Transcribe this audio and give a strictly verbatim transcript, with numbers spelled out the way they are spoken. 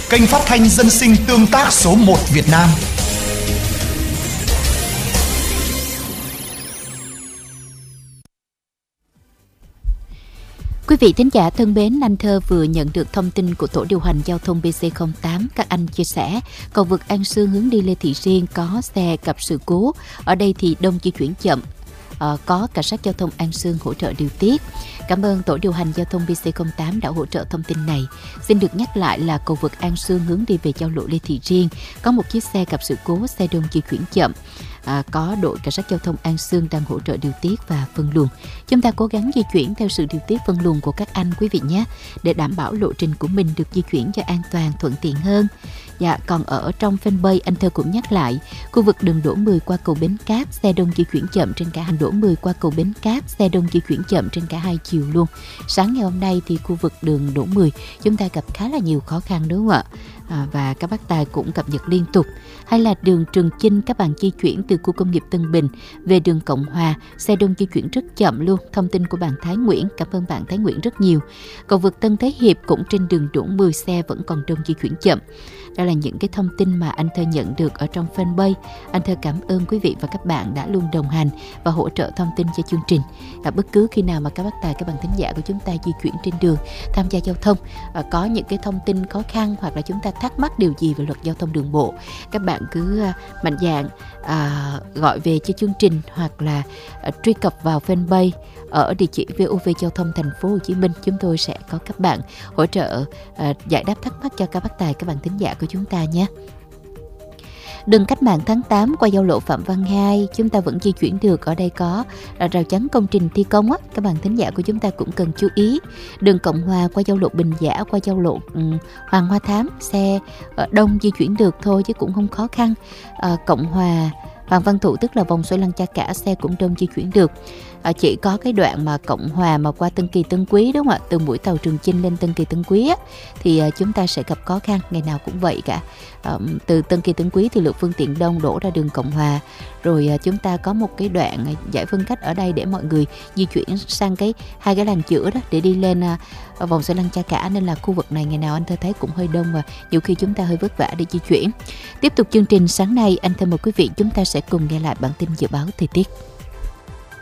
kênh phát thanh dân sinh tương tác số một Việt Nam. Quý vị thính giả thân mến, Anh Thơ vừa nhận được thông tin của tổ điều hành giao thông bê xê không tám. Các anh chia sẻ, cầu vượt An Sương hướng đi Lê Thị Riêng có xe gặp sự cố. Ở đây thì đông di chuyển chậm. À, có cảnh sát giao thông An Sương hỗ trợ điều tiết. Cảm ơn tổ điều hành giao thông bê xê không tám đã hỗ trợ thông tin này. Xin được nhắc lại là cầu vượt An Sương hướng đi về giao lộ Lê Thị Riêng có một chiếc xe gặp sự cố, xe đông di chuyển chậm. À, có đội cảnh sát giao thông An Sương đang hỗ trợ điều tiết và phân luồng. Chúng ta cố gắng di chuyển theo sự điều tiết phân luồng của các anh quý vị nhé, để đảm bảo lộ trình của mình được di chuyển cho an toàn thuận tiện hơn. Dạ, còn ở trong fanpage Anh Thơ cũng nhắc lại, khu vực đường Đỗ mười qua cầu Bến Cát, xe đông di chuyển chậm trên cả hành Đỗ mười qua cầu Bến Cát, xe đông di chuyển chậm trên cả hai chiều luôn. Sáng ngày hôm nay thì khu vực đường Đỗ mười chúng ta gặp khá là nhiều khó khăn đúng không ạ? À, và các bác tài cũng cập nhật liên tục. Hay là đường Trường Chinh, các bạn di chuyển từ khu công nghiệp Tân Bình về đường Cộng Hòa, xe đông di chuyển rất chậm luôn. Thông tin của bạn Thái Nguyễn, cảm ơn bạn Thái Nguyễn rất nhiều. Cầu vượt Tân Thế Hiệp cũng trên đường Đỗ mười, xe vẫn còn đông di chuyển chậm. Đó là những cái thông tin mà anh Thơ nhận được ở trong fanpage. Anh Thơ cảm ơn quý vị và các bạn đã luôn đồng hành và hỗ trợ thông tin cho chương trình. À, bất cứ khi nào mà các bác tài, các bạn thính giả của chúng ta di chuyển trên đường, tham gia giao thông, à, có những cái thông tin khó khăn hoặc là chúng ta thắc mắc điều gì về luật giao thông đường bộ, các bạn cứ à, mạnh dạn à, gọi về cho chương trình hoặc là à, truy cập vào fanpage ở địa chỉ vê o vê Giao thông Thành phố Hồ Chí Minh. Chúng tôi sẽ có các bạn hỗ trợ à, giải đáp thắc mắc cho các bác tài, các bạn thính giả của chúng ta nhé. Đường Cách mạng tháng tám qua giao lộ Phạm Văn Hai chúng ta vẫn di chuyển được. Ở đây có rào chắn công trình thi công á, các bạn thính giả của chúng ta cũng cần chú ý. Đường Cộng Hòa qua giao lộ Bình Giả qua giao lộ um, Hoàng Hoa Thám, xe ở đông di chuyển được thôi chứ cũng không khó khăn. À, Cộng Hòa Hoàng Văn Thụ tức là vòng xoay lăng Cha Cả, xe cũng đông di chuyển được. À, chỉ có cái đoạn mà Cộng Hòa mà qua Tân Kỳ Tân Quý đúng không ạ, từ mũi tàu Trường Chinh lên Tân Kỳ Tân Quý á, thì à, chúng ta sẽ gặp khó khăn, ngày nào cũng vậy cả. À, từ Tân Kỳ Tân Quý thì lượng phương tiện đông đổ ra đường Cộng Hòa, rồi à, chúng ta có một cái đoạn à, giải phân cách ở đây để mọi người di chuyển sang cái hai cái làn giữa đó để đi lên à, vòng xoay lăng Cha Cả, nên là khu vực này ngày nào anh Thơ thấy cũng hơi đông và nhiều khi chúng ta hơi vất vả để di chuyển. Tiếp tục chương trình sáng nay, anh Thơ mời quý vị chúng ta sẽ cùng nghe lại bản tin dự báo thời tiết.